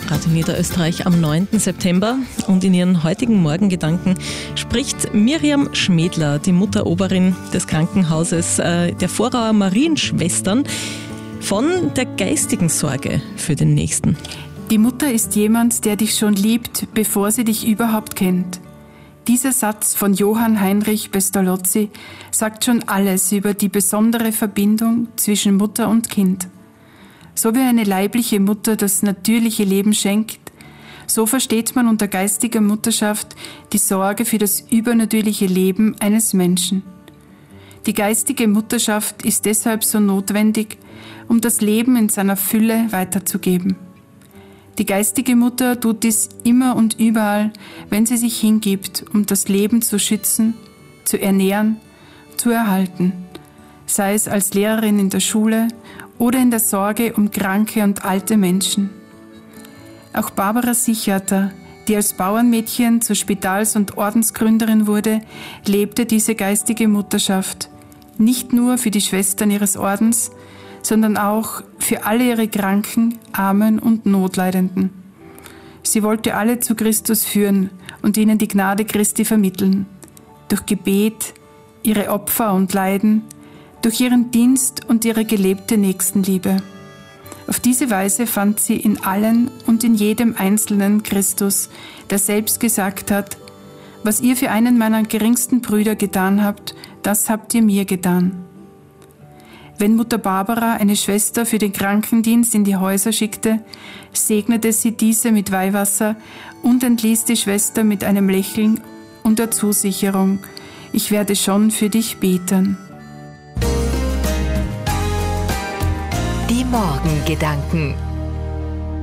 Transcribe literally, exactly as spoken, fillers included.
Radio Niederösterreich am neunten September, und in ihren heutigen Morgengedanken spricht Miriam Schmedler, die Mutteroberin des Krankenhauses äh, der Vorauer Marienschwestern, von der geistigen Sorge für den Nächsten. Die Mutter ist jemand, der dich schon liebt, bevor sie dich überhaupt kennt. Dieser Satz von Johann Heinrich Pestalozzi sagt schon alles über die besondere Verbindung zwischen Mutter und Kind. So wie eine leibliche Mutter das natürliche Leben schenkt, so versteht man unter geistiger Mutterschaft die Sorge für das übernatürliche Leben eines Menschen. Die geistige Mutterschaft ist deshalb so notwendig, um das Leben in seiner Fülle weiterzugeben. Die geistige Mutter tut dies immer und überall, wenn sie sich hingibt, um das Leben zu schützen, zu ernähren, zu erhalten, sei es als Lehrerin in der Schule oder in der Sorge um kranke und alte Menschen. Auch Barbara Sichater, die als Bauernmädchen zur Spitals- und Ordensgründerin wurde, lebte diese geistige Mutterschaft, nicht nur für die Schwestern ihres Ordens, sondern auch für alle ihre Kranken, Armen und Notleidenden. Sie wollte alle zu Christus führen und ihnen die Gnade Christi vermitteln, durch Gebet, ihre Opfer und Leiden, durch ihren Dienst und ihre gelebte Nächstenliebe. Auf diese Weise fand sie in allen und in jedem Einzelnen Christus, der selbst gesagt hat: Was ihr für einen meiner geringsten Brüder getan habt, das habt ihr mir getan. Wenn Mutter Barbara eine Schwester für den Krankendienst in die Häuser schickte, segnete sie diese mit Weihwasser und entließ die Schwester mit einem Lächeln und der Zusicherung: Ich werde schon für dich beten. Die Morgengedanken.